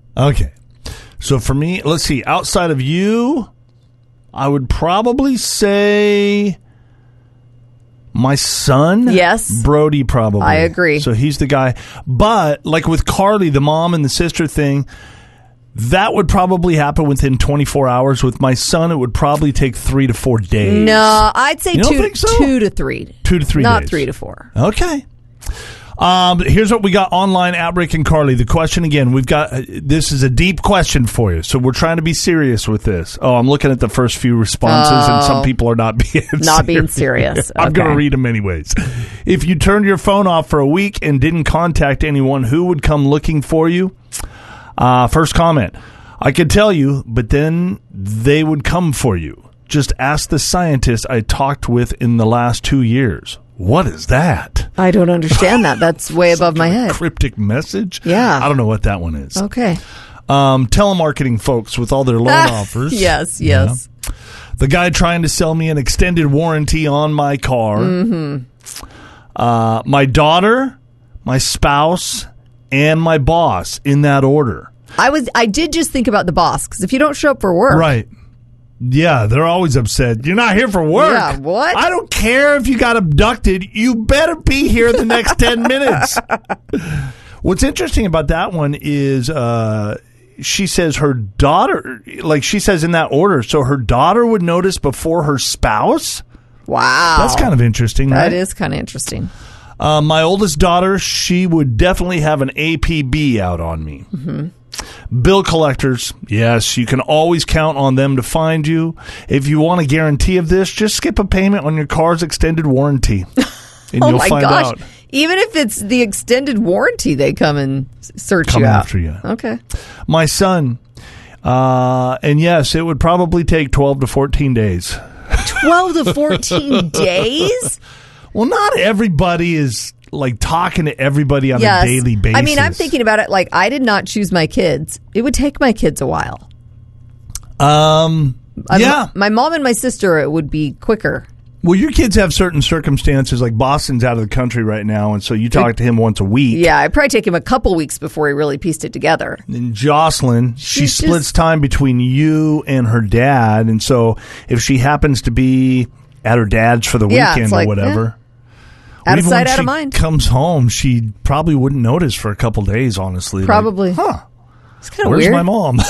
Okay. So for me, let's see. Outside of you, I would probably say my son. Yes. Brody, probably. I agree. So he's the guy. But like with Carly, the mom and the sister thing, that would probably happen within 24 hours. With my son, it would probably take 3 to 4 days. No, I'd say You don't think so? 2 to 3. 2 to 3 Not days. 3 to 4. Okay. Here's what we got online at Rick and Carly. The question again, we've got, this is a deep question for you, so we're trying to be serious with this. Oh, I'm looking at the first few responses, and some people are not being serious. Okay. I'm going to read them anyways. If you turned your phone off for a week and didn't contact anyone, who would come looking for you? First comment, I could tell you, but then they would come for you. Just ask the scientist I talked with in the last 2 years. What is that? I don't understand that. That's way above my head. Cryptic message? Yeah. I don't know what that one is. Okay. Telemarketing folks with all their loan offers. Yes. Yeah. The guy trying to sell me an extended warranty on my car. Mm-hmm. My daughter, my spouse, and my boss, in that order. I did just think about the boss, because if you don't show up for work. Right. Yeah, they're always upset. You're not here for work. Yeah, what? I don't care if you got abducted. You better be here the next 10 minutes. What's interesting about that one is she says her daughter, like she says in that order, so her daughter would notice before her spouse? Wow. That's kind of interesting, right? That is kind of interesting. My oldest daughter, she would definitely have an APB out on me. Mm-hmm. Bill collectors, yes, you can always count on them to find you. If you want a guarantee of this, just skip a payment on your car's extended warranty, and you'll find out. Even if it's the extended warranty, they come and search Come you out. after you. Okay. My son, and yes, it would probably take 12 to 14 days. 12 to 14 days? Well, not everybody is like talking to everybody on a daily basis. I mean, I'm thinking about it like I did not choose my kids. It would take my kids a while. Yeah. My mom and my sister, it would be quicker. Well, your kids have certain circumstances, like Boston's out of the country right now, and so you talk to him once a week. Yeah, I'd probably take him a couple weeks before he really pieced it together. And Jocelyn, she splits time between you and her dad, and so if she happens to be at her dad's for the weekend or whatever... Out of even sight, when out she of mind. Comes home, she probably wouldn't notice for a couple days, honestly. Probably. Like, it's kind of where's weird. my mom?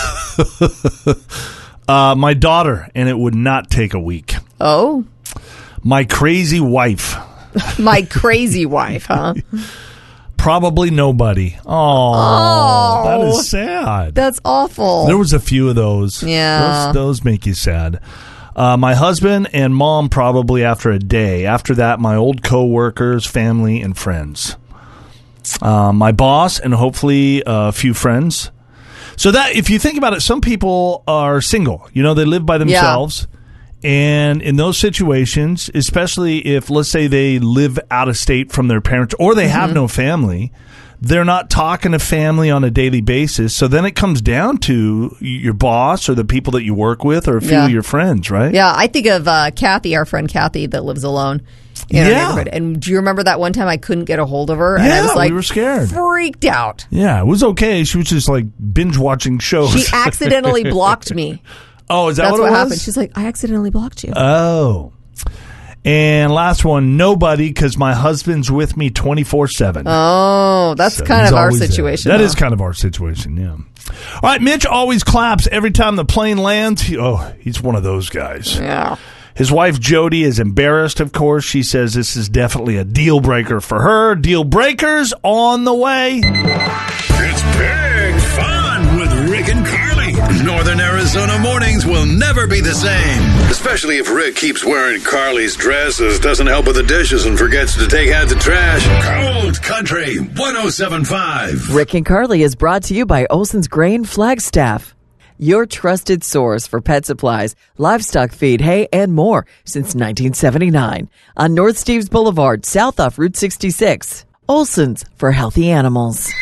My daughter, and it would not take a week. Oh. My crazy wife. My crazy wife, huh? Probably nobody. Oh, that is sad. That's awful. There was a few of those. Yeah. Those make you sad. My husband and mom probably after a day. After that, my old co-workers, family, and friends. My boss and hopefully a few friends. So that, if you think about it, some people are single. You know, they live by themselves. Yeah. And in those situations, especially if, let's say, they live out of state from their parents or they have no family, they're not talking to family on a daily basis. So then it comes down to your boss or the people that you work with or a few of your friends, right? Yeah, I think of Kathy, our friend Kathy, that lives alone in our neighborhood. And do you remember that one time I couldn't get a hold of her? And I was like, we were scared. Freaked out. Yeah, it was okay. She was just like binge watching shows. She accidentally blocked me. Oh, is that That's what it was? happened. She's like, I accidentally blocked you. Oh. And last one, nobody, because my husband's with me 24/7. Oh, that's kind of our situation. That is kind of our situation, yeah. All right, Mitch always claps every time the plane lands. He's one of those guys. Yeah. His wife, Jody, is embarrassed, of course. She says this is definitely a deal breaker for her. Deal breakers on the way. It's big fun with Rick and Carly. Northern Arizona mornings will never be the same. Especially if Rick keeps wearing Carly's dresses, doesn't help with the dishes, and forgets to take out the trash. Cold Country 107.5. Rick and Carly is brought to you by Olson's Grain Flagstaff. Your trusted source for pet supplies, livestock feed, hay, and more since 1979. On North Steves Boulevard, south off Route 66. Olson's for healthy animals.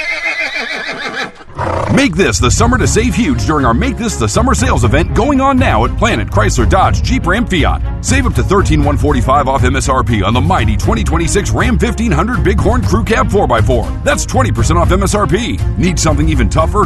Make this the summer to save huge during our Make This the Summer sales event going on now at Planet Chrysler Dodge Jeep Ram Fiat. Save up to $13,145 off MSRP on the mighty 2026 Ram 1500 Bighorn Crew Cab 4x4. That's 20% off MSRP. Need something even tougher?